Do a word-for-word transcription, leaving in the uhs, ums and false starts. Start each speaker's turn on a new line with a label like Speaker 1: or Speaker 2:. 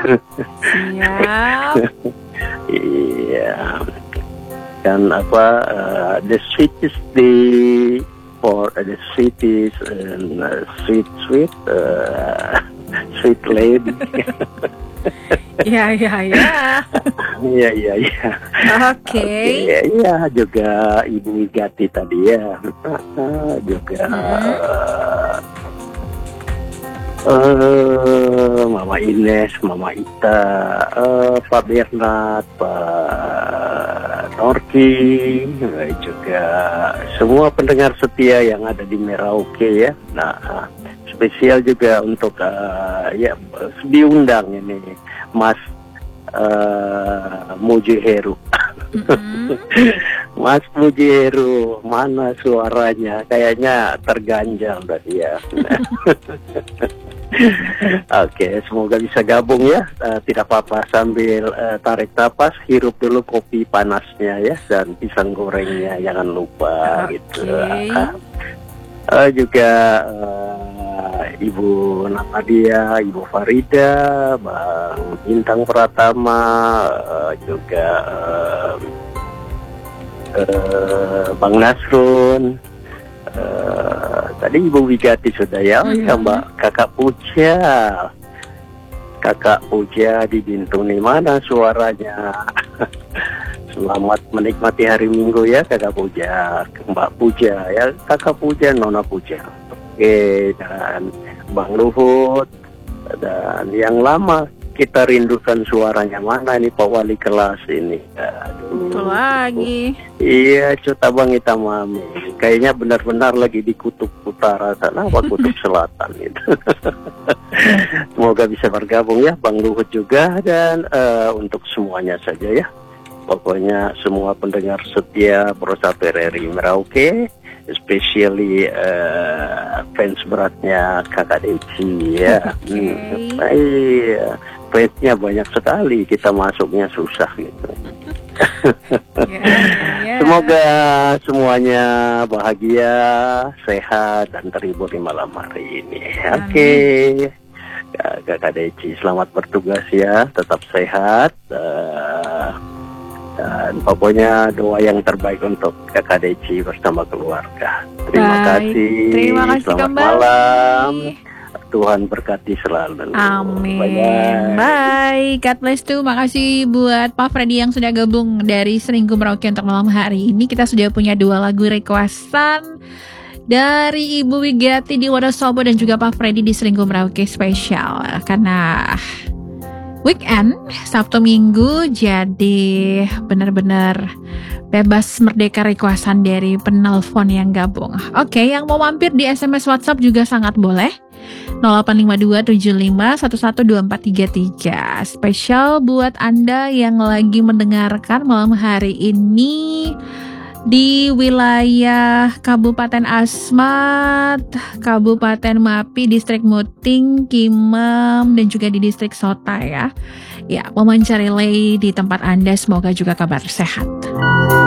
Speaker 1: Siap.
Speaker 2: Iya. Dan apa uh, the sweetest day for uh, the sweetest and uh, sweet sweet uh, sweet lady.
Speaker 1: Ya, ya, ya.
Speaker 2: Iya, iya, iya.
Speaker 1: Oke.
Speaker 2: Oke, iya juga Ibu Wigati tadi ya. Juga uh, Mama Ines, Mama Ita, uh, Pak Bernard, Pak Norki, juga semua pendengar setia yang ada di Merauke ya. Nah, spesial juga untuk uh, ya diundang ini Mas uh, Mujiheru.
Speaker 1: Mm-hmm.
Speaker 2: Mas Mujiheru, mana suaranya? Kayaknya terganjal tadi ya. Oke, semoga bisa gabung ya. Uh, tidak apa-apa sambil uh, tarik napas, hirup dulu kopi panasnya ya, dan pisang gorengnya jangan lupa.
Speaker 1: Okay.
Speaker 2: Gitu. Uh, uh, juga uh, Ibu Nadia, Ibu Farida, Bang Bintang Pratama, uh, juga uh, uh, Bang Nasrun. Uh, tadi Ibu Wigati sudah ya, mm-hmm. ya Mbak Kakak Puja, Kakak Puja di Bintuni, mana suaranya? Selamat menikmati hari Minggu ya Kakak Puja, Mbak Puja ya, Kakak Puja, Nona Puja. Oke, dan Bang Luhut, dan yang lama kita rindukan suaranya, mana ini Pak Wali kelas ini. Aduh.
Speaker 1: Itu lagi.
Speaker 2: Iya, Cuta Bang Itamami. Kayaknya benar-benar lagi di kutub utara sana, apa kutub selatan gitu. Semoga bisa bergabung ya, Bang Luhut juga, dan uh, untuk semuanya saja ya. Pokoknya semua pendengar setia Prosapa R R I Merauke, especially uh, fans beratnya Kakak Deci ya.
Speaker 1: Okay.
Speaker 2: Hmm, iya, fansnya banyak sekali, kita masuknya susah gitu.
Speaker 1: Yeah, yeah.
Speaker 2: Semoga semuanya bahagia, sehat, dan terhibur di malam hari ini. Oke, okay. Kakak Deci, selamat bertugas ya, tetap sehat. Uh, Dan pokoknya doa yang terbaik untuk Kakak Deci bersama keluarga. Terima
Speaker 1: Baik.
Speaker 2: kasih.
Speaker 1: Terima kasih
Speaker 2: Selamat
Speaker 1: kembali.
Speaker 2: Malam. Tuhan berkati selalu.
Speaker 1: Amin.
Speaker 2: Bye-bye.
Speaker 1: Bye. God bless too. Makasih buat Pak Freddy yang sudah gabung dari Selingkuh Merauke untuk malam hari ini. Kita sudah punya dua lagu requestan dari Ibu Wigati di Wonosobo dan juga Pak Freddy di Selingkuh Merauke spesial. Karena weekend, Sabtu Minggu, jadi benar-benar bebas merdeka requestan dari penelpon yang gabung. Oke, yang mau mampir di S M S WhatsApp juga sangat boleh. nol delapan lima dua tujuh lima satu satu dua empat tiga tiga. Spesial buat Anda yang lagi mendengarkan malam hari ini di wilayah Kabupaten Asmat, Kabupaten Mapi, Distrik Muting, Kimem, dan juga di Distrik Sota ya. Ya, memancar relay di tempat Anda, semoga juga kabar sehat.